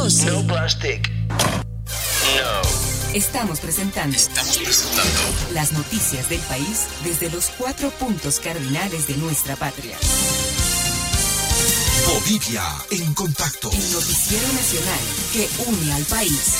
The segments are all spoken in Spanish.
Potosí. No plastic. No. Estamos presentando las noticias del país desde los 4 puntos cardinales de nuestra patria. Bolivia en contacto. El noticiero nacional que une al país.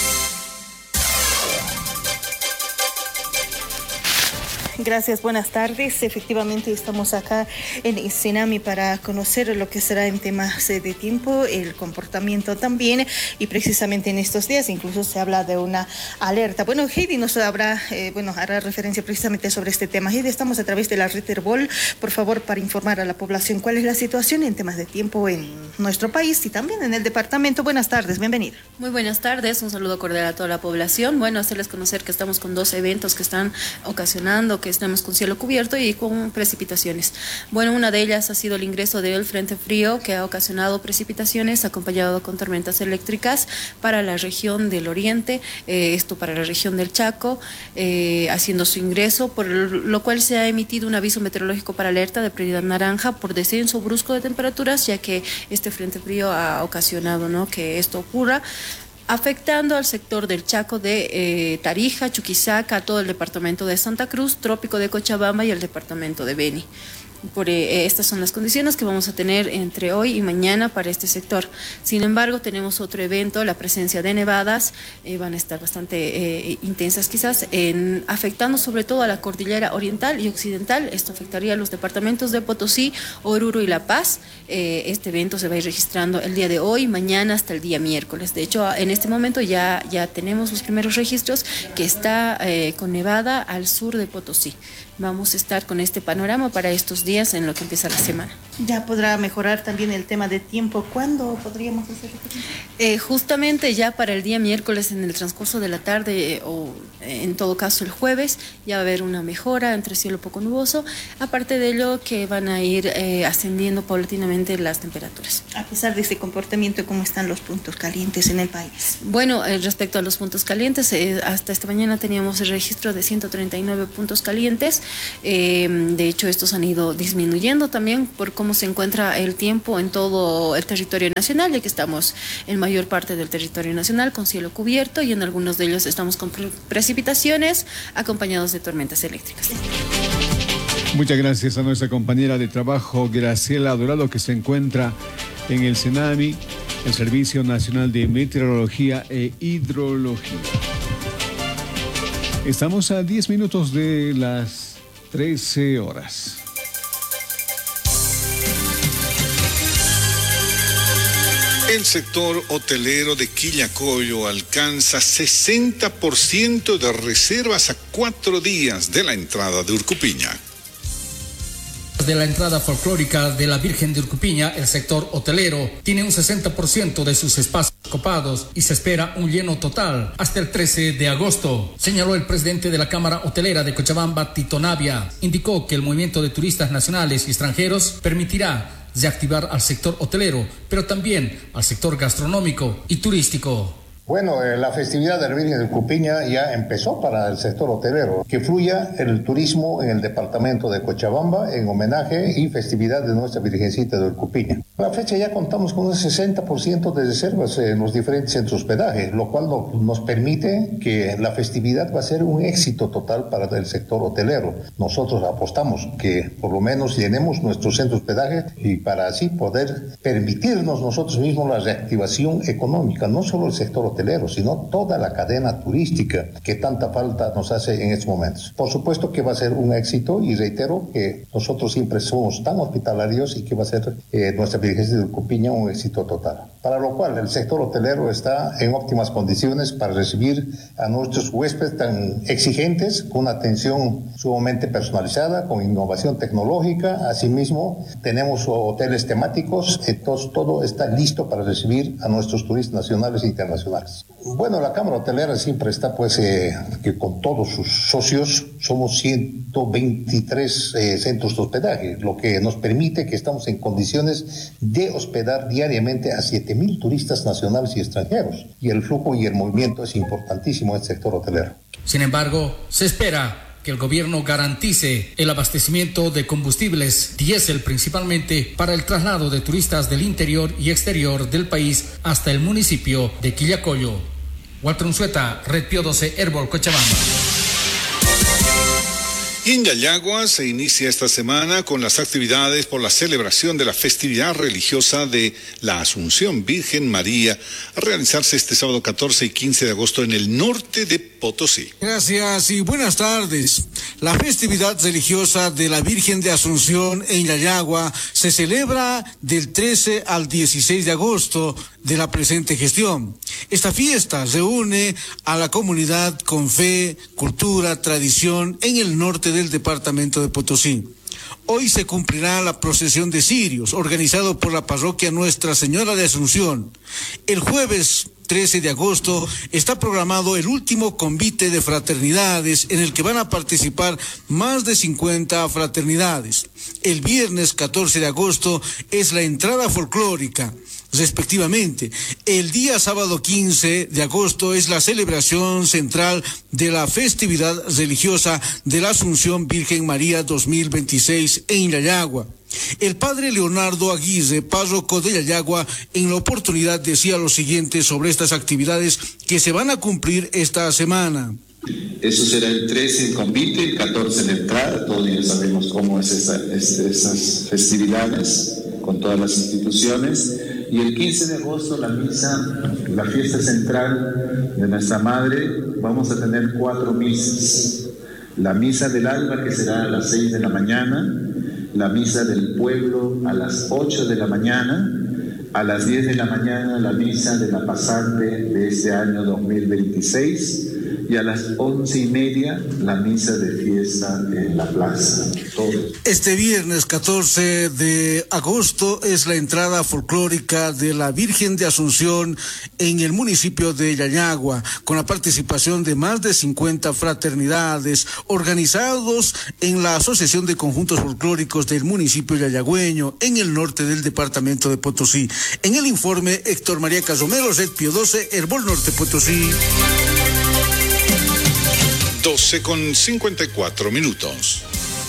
Gracias, buenas tardes. Efectivamente estamos acá en Senami para conocer lo que será en temas de tiempo, el comportamiento también, y precisamente en estos días incluso se habla de una alerta. Bueno, Heidi nos hará referencia precisamente sobre este tema. Heidi, estamos a través de la red Herbol, por favor, para informar a la población cuál es la situación en temas de tiempo en nuestro país y también en el departamento. Buenas tardes, bienvenida. Muy buenas tardes, un saludo cordial a toda la población. Bueno, hacerles conocer que estamos con 2 eventos que están ocasionando que estamos con cielo cubierto y con precipitaciones. Bueno, una de ellas ha sido el ingreso del frente frío que ha ocasionado precipitaciones acompañado con tormentas eléctricas para la región del oriente, esto para la región del Chaco, haciendo su ingreso, por lo cual se ha emitido un aviso meteorológico para alerta de prioridad naranja por descenso brusco de temperaturas, ya que este frente frío ha ocasionado, ¿no?, que esto ocurra, afectando al sector del Chaco de Tarija, Chuquisaca, todo el departamento de Santa Cruz, Trópico de Cochabamba y el departamento de Beni. Estas son las condiciones que vamos a tener entre hoy y mañana para este sector. Sin embargo, tenemos otro evento, la presencia de nevadas, van a estar bastante intensas quizás, afectando sobre todo a la cordillera oriental y occidental. Esto afectaría a los departamentos de Potosí, Oruro y La Paz. Este evento se va a ir registrando el día de hoy, mañana hasta el día miércoles. De hecho, en este momento ya tenemos los primeros registros que está con nevada al sur de Potosí. Vamos a estar con este panorama para estos días en lo que empieza la semana. Ya podrá mejorar también el tema de tiempo. ¿Cuándo podríamos hacer esto? Justamente ya para el día miércoles en el transcurso de la tarde o en todo caso el jueves ya va a haber una mejora entre cielo poco nuboso. Aparte de ello que van a ir ascendiendo paulatinamente las temperaturas. A pesar de este comportamiento, ¿cómo están los puntos calientes en el país? Bueno, respecto a los puntos calientes, hasta esta mañana teníamos el registro de 139 puntos calientes. De hecho, estos han ido disminuyendo también por cómo se encuentra el tiempo en todo el territorio nacional, ya que estamos en mayor parte del territorio nacional con cielo cubierto y en algunos de ellos estamos con precipitaciones acompañados de tormentas eléctricas. Muchas gracias a nuestra compañera de trabajo Graciela Dorado, que se encuentra en el Senami, el Servicio Nacional de Meteorología e Hidrología. Estamos a 10 minutos de las 13 horas. El sector hotelero de Quillacollo alcanza 60% de reservas a 4 días de la entrada de Urcupiña. De la entrada folclórica de la Virgen de Urcupiña, el sector hotelero tiene un 60% de sus espacios copados y se espera un lleno total hasta el 13 de agosto, señaló el presidente de la Cámara Hotelera de Cochabamba, Tito Navia. Indicó que el movimiento de turistas nacionales y extranjeros permitirá reactivar al sector hotelero, pero también al sector gastronómico y turístico. Bueno, la festividad de la Virgen de Urcupiña ya empezó para el sector hotelero. Que fluya el turismo en el departamento de Cochabamba en homenaje y festividad de nuestra Virgencita de Urcupiña. A la fecha ya contamos con un 60% de reservas en los diferentes centros de hospedaje, lo cual nos permite que la festividad va a ser un éxito total para el sector hotelero. Nosotros apostamos que por lo menos llenemos nuestros centros de hospedaje y para así poder permitirnos nosotros mismos la reactivación económica, no solo el sector hotelero, sino toda la cadena turística que tanta falta nos hace en estos momentos. Por supuesto que va a ser un éxito y reitero que nosotros siempre somos tan hospitalarios y que va a ser nuestra Virgen de Urcupiña un éxito total. Para lo cual el sector hotelero está en óptimas condiciones para recibir a nuestros huéspedes tan exigentes, con una atención sumamente personalizada, con innovación tecnológica. Asimismo, tenemos hoteles temáticos, entonces todo está listo para recibir a nuestros turistas nacionales e internacionales. Bueno, la Cámara Hotelera siempre está que con todos sus socios somos 123 centros de hospedaje, lo que nos permite que estamos en condiciones de hospedar diariamente a 7,000 turistas nacionales y extranjeros. Y el flujo y el movimiento es importantísimo en el sector hotelero. Sin embargo, se espera que el gobierno garantice el abastecimiento de combustibles diésel principalmente para el traslado de turistas del interior y exterior del país hasta el municipio de Quillacollo. Walter Unzueta, Red Pío 12, Herbol, Cochabamba. Y en Yayagua se inicia esta semana con las actividades por la celebración de la festividad religiosa de la Asunción Virgen María, a realizarse este sábado 14 y 15 de agosto en el norte de Potosí. Gracias y buenas tardes. La festividad religiosa de la Virgen de Asunción en Yayagua se celebra del 13 al 16 de agosto de la presente gestión. Esta fiesta reúne a la comunidad con fe, cultura, tradición en el norte del departamento de Potosí. Hoy se cumplirá la procesión de cirios, organizado por la parroquia Nuestra Señora de Asunción. El jueves 13 de agosto está programado el último convite de fraternidades en el que van a participar más de 50 fraternidades. El viernes 14 de agosto es la entrada folclórica, respectivamente. El día sábado 15 de agosto es la celebración central de la festividad religiosa de la Asunción Virgen María 2026 en Yayagua. El padre Leonardo Aguirre, párroco de Yayagua, en la oportunidad decía lo siguiente sobre estas actividades que se van a cumplir esta semana. Eso será el 13 el convite, el 14 la entrada, todos ya sabemos cómo es esas festividades con todas las instituciones, y el 15 de agosto la misa, la fiesta central de nuestra Madre. Vamos a tener 4 misas: la misa del alba, que será a las 6 de la mañana, la misa del pueblo a las 8 de la mañana, a las 10 de la mañana la misa de la pasante de este año 2026, y a las 11:30 la misa de fiesta en la plaza. Este viernes 14 de agosto es la entrada folclórica de la Virgen de Asunción en el municipio de Yayagua, con la participación de más de 50 fraternidades organizados en la Asociación de Conjuntos Folclóricos del municipio yayagüeño en el norte del departamento de Potosí. En el informe, Héctor María Casomero, Red Pío 12, Herbol Norte Potosí. 12:54.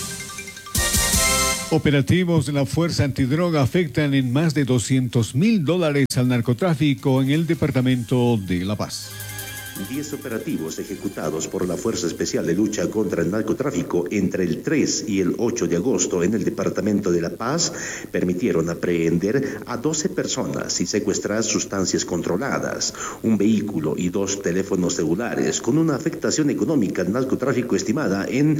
Operativos de la Fuerza Antidroga afectan en más de $200,000 al narcotráfico en el departamento de La Paz. 10 operativos ejecutados por la Fuerza Especial de Lucha contra el Narcotráfico entre el 3 y el 8 de agosto en el departamento de La Paz permitieron apreender a 12 personas y secuestrar sustancias controladas, un vehículo y 2 teléfonos celulares, con una afectación económica al narcotráfico estimada en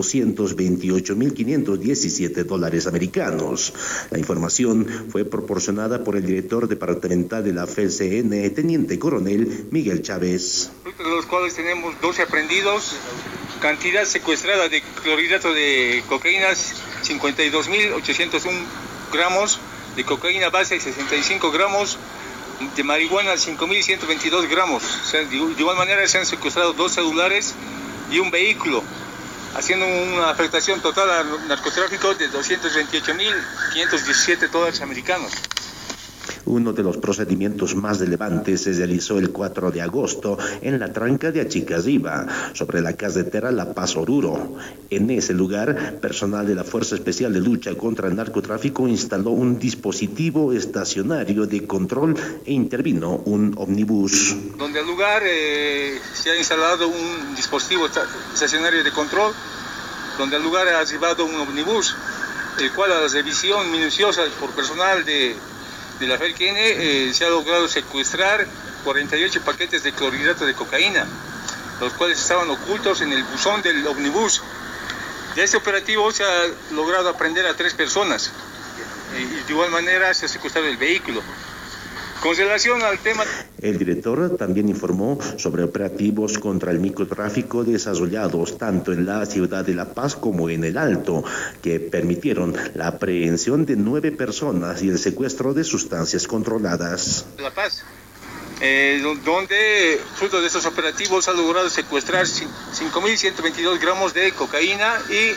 $228,517 americanos. La información fue proporcionada por el director departamental de la FELCN, Teniente Coronel Miguel Chávez. De los cuales tenemos 12 aprehendidos, cantidad secuestrada de clorhidrato de cocaína 52,801 gramos, de cocaína base 65 gramos, de marihuana 5,122 gramos. O sea, de igual manera se han secuestrado 2 celulares y un vehículo, haciendo una afectación total al narcotráfico de $228,517 americanos. Uno de los procedimientos más relevantes se realizó el 4 de agosto en la tranca de Achicariba, sobre la carretera La Paz-Oruro. En ese lugar, personal de la Fuerza Especial de Lucha contra el Narcotráfico instaló un dispositivo estacionario de control e intervino un ómnibus. Donde al lugar se ha instalado un dispositivo estacionario de control, donde al lugar ha arribado un ómnibus, el cual a la revisión minuciosa por personal de la FELCN se ha logrado secuestrar 48 paquetes de clorhidrato de cocaína, los cuales estaban ocultos en el buzón del ómnibus. De este operativo se ha logrado apreender a 3 personas y de igual manera se ha secuestrado el vehículo. Con relación al tema... El director también informó sobre operativos contra el microtráfico desarrollados tanto en la ciudad de La Paz como en el Alto, que permitieron la aprehensión de 9 personas y el secuestro de sustancias controladas. La Paz, donde fruto de estos operativos ha logrado secuestrar 5,122 gramos de cocaína y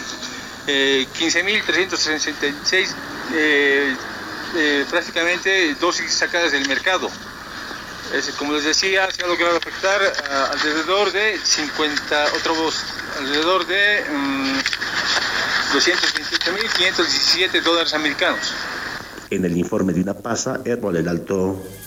15,366 prácticamente dosis sacadas del mercado. Como les decía, se ha logrado afectar alrededor de 50 otros alrededor de $228.517 americanos. En el informe de UNAPASA, Herbol El Alto.